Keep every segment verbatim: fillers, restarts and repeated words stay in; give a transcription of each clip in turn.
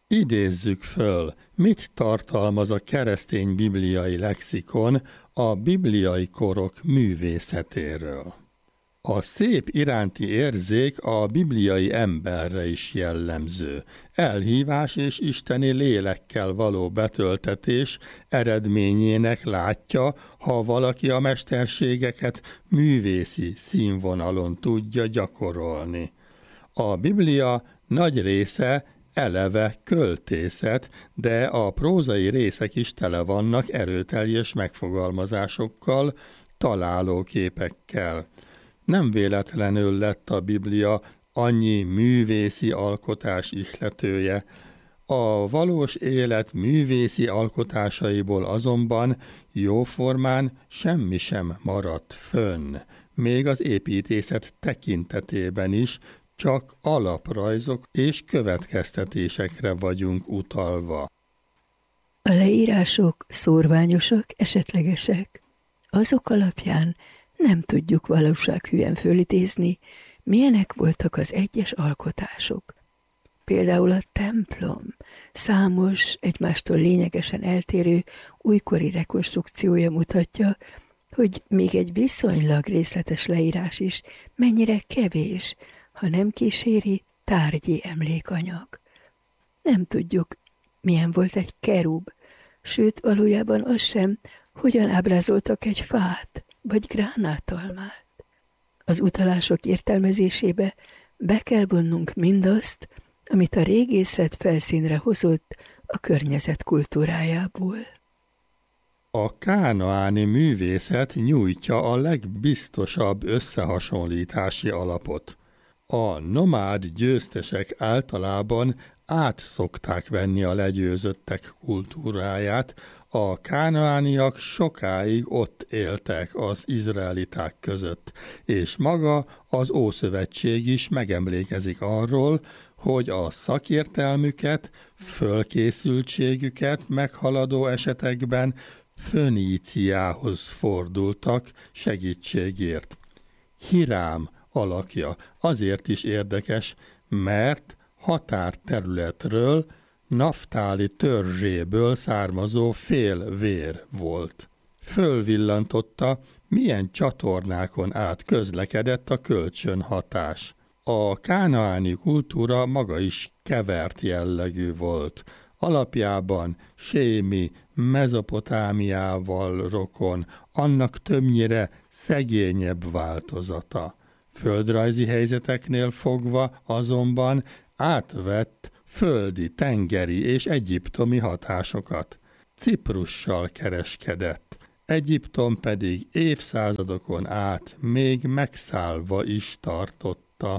Idézzük föl, mit tartalmaz a keresztény bibliai lexikon a bibliai korok művészetéről. A szép iránti érzék a bibliai emberre is jellemző. Elhívás és isteni lélekkel való betöltetés eredményének látja, ha valaki a mesterségeket művészi színvonalon tudja gyakorolni. A Biblia nagy része eleve költészet, de a prózai részek is tele vannak erőteljes megfogalmazásokkal, találóképekkel. Nem véletlenül lett a Biblia annyi művészi alkotás ihletője. A valós élet művészi alkotásaiból azonban jóformán semmi sem maradt fönn, még az építészet tekintetében is csak alaprajzok és következtetésekre vagyunk utalva. A leírások szórványosak, esetlegesek. Azok alapján nem tudjuk valósághűen fölidézni, milyenek voltak az egyes alkotások. Például a templom számos, egymástól lényegesen eltérő újkori rekonstrukciója mutatja, hogy még egy viszonylag részletes leírás is mennyire kevés, ha nem kíséri tárgyi emlékanyag. Nem tudjuk, milyen volt egy kerub, sőt valójában az sem, hogyan ábrázoltak egy fát vagy gránátalmát. Az utalások értelmezésébe be kell vonnunk mindazt, amit a régészet felszínre hozott a környezet kultúrájából. A kánaáni művészet nyújtja a legbiztosabb összehasonlítási alapot. A nomád győztesek általában át szokták venni a legyőzöttek kultúráját, a kánaániak sokáig ott éltek az izraeliták között, és maga az Ószövetség is megemlékezik arról, hogy a szakértelmüket, fölkészültségüket meghaladó esetekben Föníciához fordultak segítségért. Hirám alakja azért is érdekes, mert határterületről, Naftáli törzséből származó félvér volt. Fölvillantotta, milyen csatornákon át közlekedett a kölcsönhatás. A kánaáni kultúra maga is kevert jellegű volt. Alapjában sémi, Mezopotámiával rokon, annak többnyire szegényebb változata. Földrajzi helyzeteknél fogva azonban átvett földi, tengeri és egyiptomi hatásokat. Ciprussal kereskedett, Egyiptom pedig évszázadokon át még megszállva is tartotta.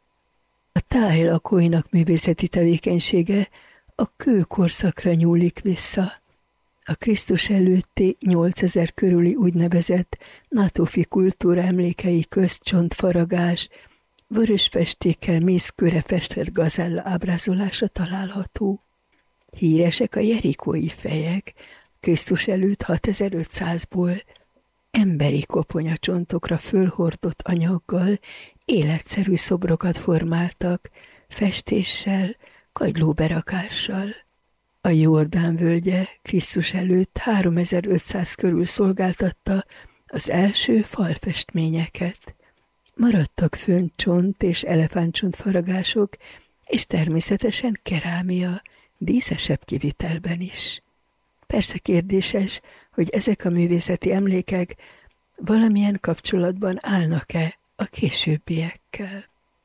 A táj lakóinak művészeti tevékenysége a kőkorszakra nyúlik vissza. A Krisztus előtti nyolcezer körüli úgynevezett nátófi kultúra emlékei közt csontfaragás, vörös festékkel mészkőre festett gazella ábrázolása található. Híresek a jerikói fejek, Krisztus előtt hatezer-ötszázból, emberi koponyacsontokra fölhordott anyaggal életszerű szobrokat formáltak, festéssel, kagylóberakással. A Jordán völgye Krisztus előtt háromezer-ötszáz körül szolgáltatta az első falfestményeket. Maradtak fönn csont és elefántcsontfaragások, és természetesen kerámia, díszesebb kivitelben is. Persze kérdéses, hogy ezek a művészeti emlékek valamilyen kapcsolatban állnak-e a későbbiekkel.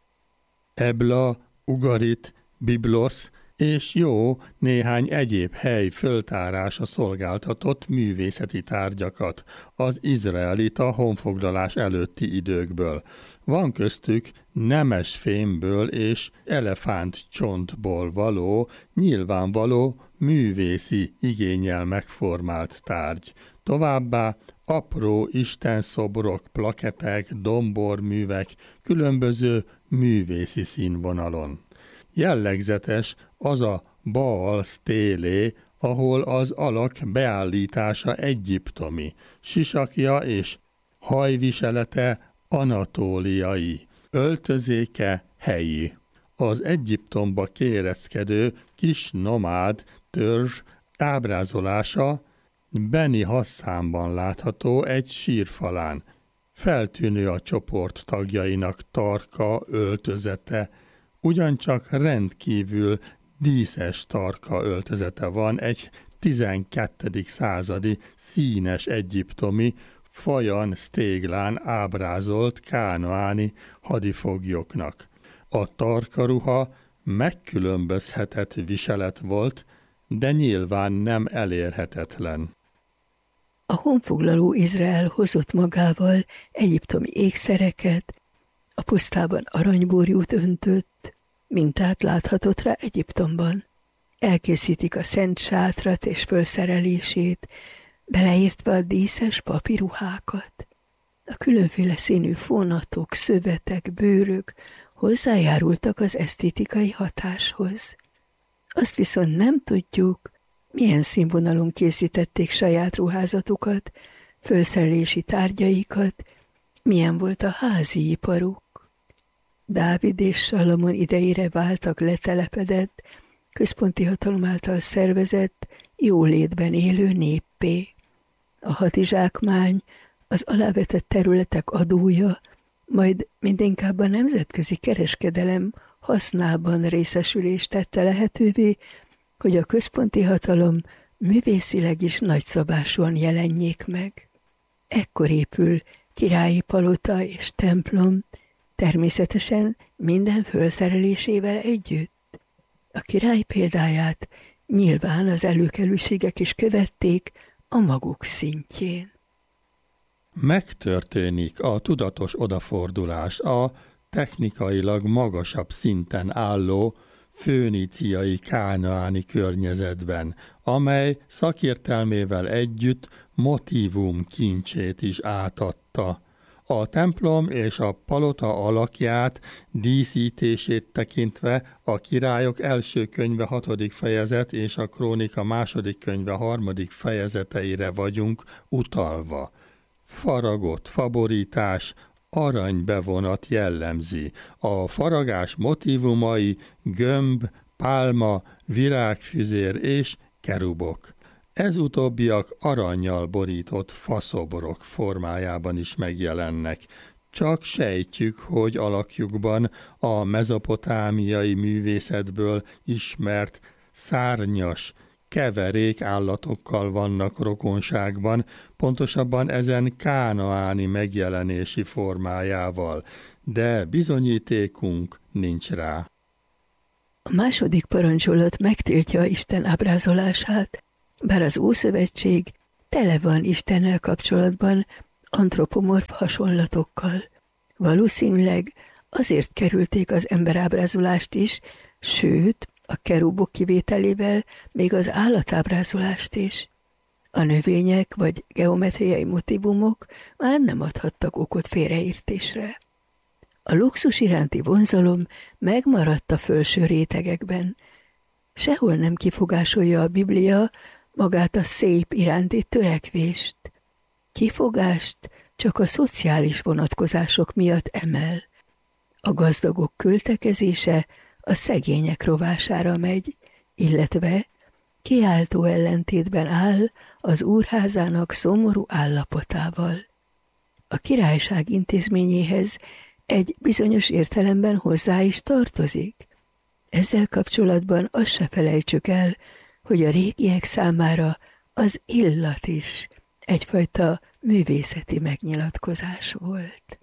Ebla, Ugarit, Biblosz és jó néhány egyéb hely föltárása szolgáltatott művészeti tárgyakat az izraelita honfoglalás előtti időkből. Van köztük nemes fémből és elefántcsontból való, nyilvánvaló művészi igénnyel megformált tárgy. Továbbá apró istenszobrok, plaketek, domborművek különböző művészi színvonalon. Jellegzetes az a Baal sztélé, ahol az alak beállítása egyiptomi, sisakja és hajviselete anatóliai, öltözéke helyi. Az Egyiptomba kéreckedő kis nomád törzs ábrázolása Beni Hasszánban látható egy sírfalán. Feltűnő a csoport tagjainak tarka öltözete, ugyancsak rendkívül díszes tarka öltözete van egy tizenkettedik századi színes egyiptomi, fajan sztéglán ábrázolt kánaáni hadifoglyoknak. A tarkaruha megkülönbözhetett viselet volt, de nyilván nem elérhetetlen. A honfoglaló Izrael hozott magával egyiptomi ékszereket, a pusztában aranyborjút öntött, mintát láthatott rá Egyiptomban. Elkészítik a szent sátrat és fölszerelését, beleértve a díszes papiruhákat. A különféle színű fonatok, szövetek, bőrök hozzájárultak az esztétikai hatáshoz. Azt viszont nem tudjuk, milyen színvonalon készítették saját ruházatukat, fölszerelési tárgyaikat, milyen volt a házi iparuk. Dávid és Salamon idejére váltak letelepedett, központi hatalom által szervezett, jólétben élő néppé. A hadizsákmány, az alávetett területek adója, majd mindinkább a nemzetközi kereskedelem hasznában részesülést tette lehetővé, hogy a központi hatalom művészileg is nagyszabásúan jelenjék meg. Ekkor épül királyi palota és templom, természetesen minden fölszerelésével együtt. A király példáját nyilván az előkelőségek is követték a maguk szintjén. Megtörténik a tudatos odafordulás a technikailag magasabb szinten álló föníciai kánaáni környezetben, amely szakértelmével együtt motívum kincsét is átadta. A templom és a palota alakját, díszítését tekintve a Királyok első könyve hatodik fejezet és a Krónika második könyve harmadik fejezeteire vagyunk utalva. Faragott faborítás, aranybevonat jellemzi. A faragás motívumai gömb, pálma, virágfüzér és kerubok. Ez utóbbiak arannyal borított faszobrok formájában is megjelennek. Csak sejtjük, hogy alakjukban a mezopotámiai művészetből ismert szárnyas, keverék állatokkal vannak rokonságban, pontosabban ezen kánaáni megjelenési formájával, de bizonyítékunk nincs rá. A második parancsolat megtiltja Isten ábrázolását, bár az Ószövetség tele van Istennel kapcsolatban antropomorf hasonlatokkal. Valószínűleg azért kerülték az emberábrázolást is, sőt, a kerubok kivételével még az állatábrázolást is. A növények vagy geometriai motívumok már nem adhattak okot félreértésre. A luxus iránti vonzalom megmaradt a fölső rétegekben. Sehol nem kifogásolja a Biblia magát a szép iránti törekvést. Kifogást csak a szociális vonatkozások miatt emel. A gazdagok költekezése a szegények rovására megy, illetve kiáltó ellentétben áll az úrházának szomorú állapotával. A királyság intézményéhez egy bizonyos értelemben hozzá is tartozik. Ezzel kapcsolatban azt se felejtsük el, hogy a régiek számára az illat is egyfajta művészeti megnyilatkozás volt.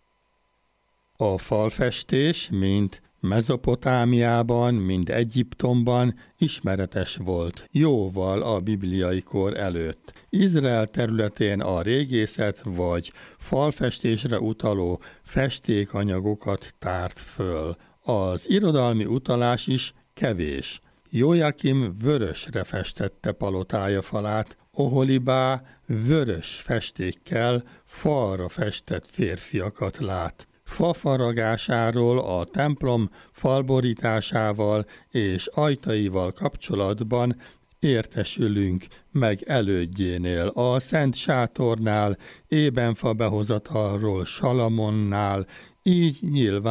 A falfestés, mint Mezopotámiában, mind Egyiptomban ismeretes volt, jóval a bibliai kor előtt. Izrael területén a régészet vagy falfestésre utaló festékanyagokat tárt föl. Az irodalmi utalás is kevés. Jójakim vörösre festette palotája falát, Oholibá vörös festékkel falra festett férfiakat lát. Fafaragásáról, a templom falborításával és ajtaival kapcsolatban értesülünk meg elődjénél, a Szent Sátornál, ébenfa behozatalról Salamonnál, így nyilván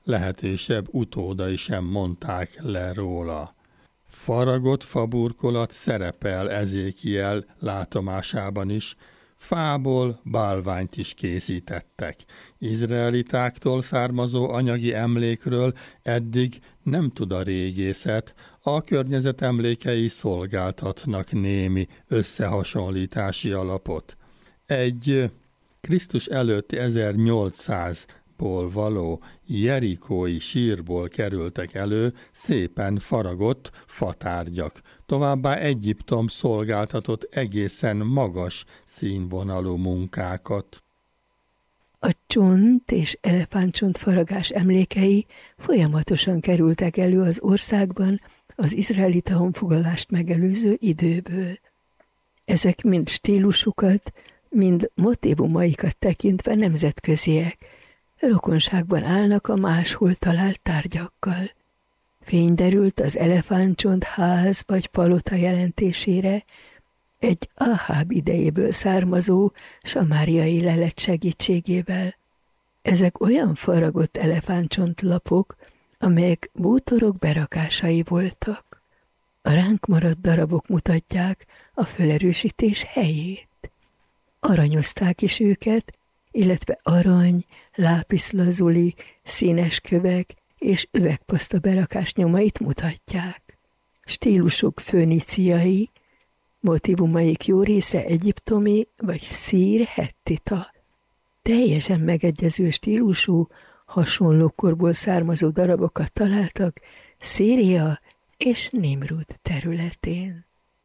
lehetősebb utódai sem mondták le róla. Faragott faburkolat szerepel Ezékiel látomásában is, fából bálványt is készítettek. Izraelitáktól származó anyagi emlékről eddig nem tud a régészet, a környezet emlékei szolgáltatnak némi összehasonlítási alapot. Egy Krisztus előtti ezernyolcszázból való jerikói sírból kerültek elő szépen faragott fatárgyak. Továbbá Egyiptom szolgáltatott egészen magas színvonalú munkákat. A csont és elefántcsont faragás emlékei folyamatosan kerültek elő az országban az izraelita honfoglalást megelőző időből. Ezek mind stílusukat, mind motívumaikat tekintve nemzetköziek, rokonságban állnak a máshol talált tárgyakkal. Fény derült az elefántcsont ház vagy palota jelentésére egy Aháb idejéből származó samáriai lelet segítségével. Ezek olyan faragott elefántcsont lapok, amelyek bútorok berakásai voltak. A ránk maradt darabok mutatják a fölerősítés helyét. Aranyozták is őket, illetve arany, lápiszlazuli, színes kövek és üvegpaszta berakás nyomait mutatják. Stílusuk föníciai, motivumaik jó része egyiptomi vagy szír hettita. Teljesen megegyező stílusú, hasonló korból származó darabokat találtak Szíria és Nimrud területén.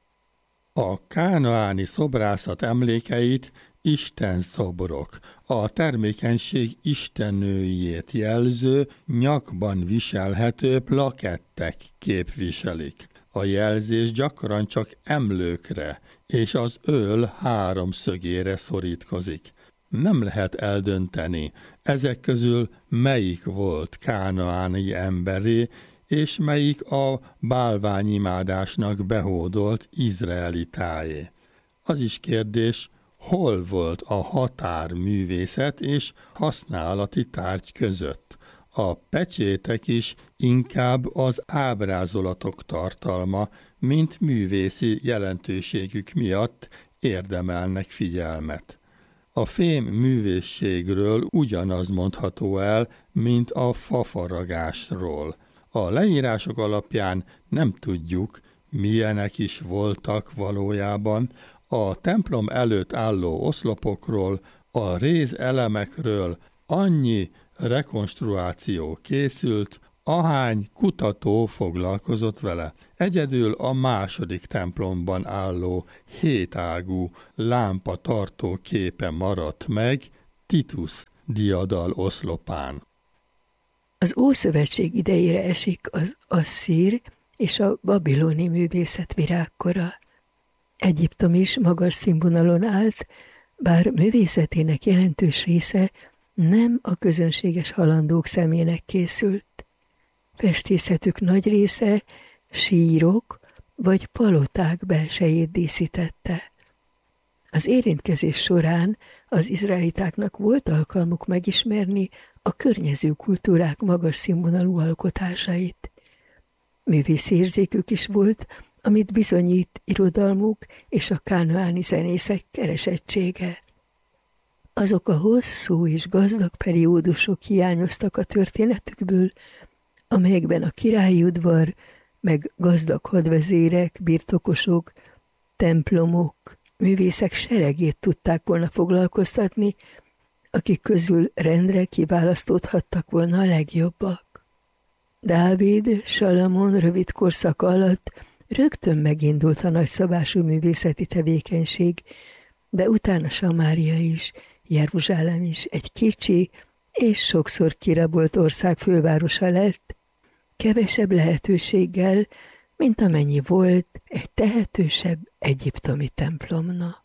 A kánaáni szobrászat emlékeit Isten szobrok, a termékenység istennőjét jelző, nyakban viselhető plakettek képviselik. A jelzés gyakran csak emlőkre és az öl háromszögére szorítkozik. Nem lehet eldönteni, ezek közül melyik volt kánaáni emberé, és melyik a bálványimádásnak behódolt izraelitáé. Az is kérdés, hol volt a határművészet és használati tárgy között. A pecsétek is inkább az ábrázolatok tartalma, mint művészi jelentőségük miatt érdemelnek figyelmet. A fém művészségről ugyanaz mondható el, mint a fafaragásról. A leírások alapján nem tudjuk, milyenek is voltak valójában, a templom előtt álló oszlopokról, a rézelemekről annyi rekonstruáció készült, ahány kutató foglalkozott vele. Egyedül a második templomban álló hétágú lámpa tartó képe maradt meg Titus diadal oszlopán. Az Ószövetség idejére esik az asszír és a babiloni művészet virágkora. Egyiptom is magas színvonalon állt, bár művészetének jelentős része nem a közönséges halandók szemének készült. Festészetük nagy része sírok vagy paloták belsejét díszítette. Az érintkezés során az izraelitáknak volt alkalmuk megismerni a környező kultúrák magas színvonalú alkotásait. Művészi érzékük is volt, amit bizonyít irodalmuk és a kánaáni zenészek keresettsége. Azok a hosszú és gazdag periódusok hiányoztak a történetükből, amelyekben a királyi udvar, meg gazdag hadvezérek, birtokosok, templomok, művészek seregét tudták volna foglalkoztatni, akik közül rendre kiválasztódhattak volna a legjobbak. Dávid, Salamon rövid korszaka alatt rögtön megindult a nagyszabású művészeti tevékenység, de utána Samária is, Jeruzsálem is egy kicsi és sokszor kirabolt ország fővárosa lett, kevesebb lehetőséggel, mint amennyi volt egy tehetősebb egyiptomi templomnak.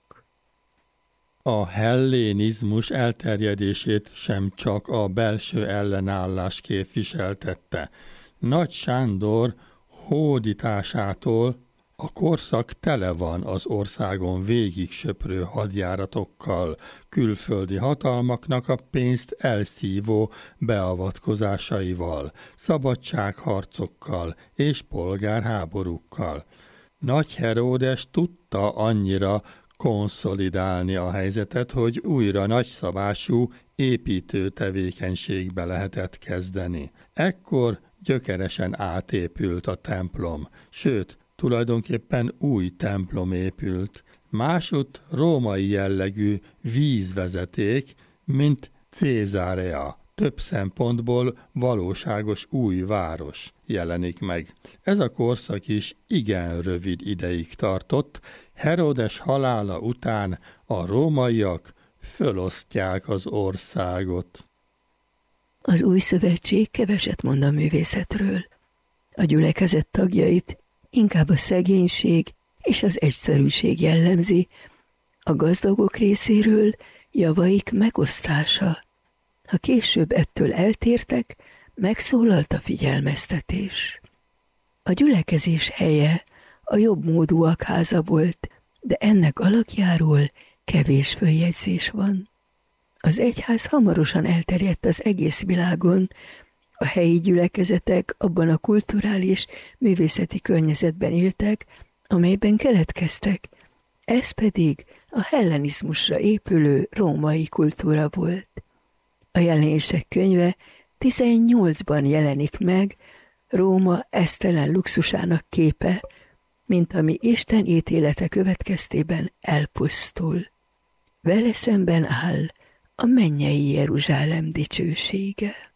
A hellénizmus elterjedését sem csak a belső ellenállás képviseltette. Nagy Sándor hódításától A korszak tele van az országon végig söprő hadjáratokkal, külföldi hatalmaknak a pénzt elszívó beavatkozásaival, szabadságharcokkal és polgárháborúkkal. Nagy Heródes tudta annyira konszolidálni a helyzetet, hogy újra nagyszabású építő tevékenységbe lehetett kezdeni. Ekkor gyökeresen átépült a templom, sőt, tulajdonképpen új templom épült. Másutt római jellegű vízvezeték, mint Cézarea, több szempontból valóságos új város jelenik meg. Ez a korszak is igen rövid ideig tartott. Herodes halála után a rómaiak fölosztják az országot. Az új szövetség keveset mond a művészetről. A gyülekezet tagjait inkább a szegénység és az egyszerűség jellemzi, a gazdagok részéről javaik megosztása. Ha később ettől eltértek, megszólalt a figyelmeztetés. A gyülekezés helye a jobbmódúak háza volt, de ennek alakjáról kevés följegyzés van. Az egyház hamarosan elterjedt az egész világon, a helyi gyülekezetek abban a kulturális, művészeti környezetben éltek, amelyben keletkeztek, ez pedig a hellenizmusra épülő római kultúra volt. A Jelenések könyve tizennyolcban jelenik meg Róma esztelen luxusának képe, mint ami Isten ítélete következtében elpusztul. Vele szemben áll a mennyei Jeruzsálem dicsősége.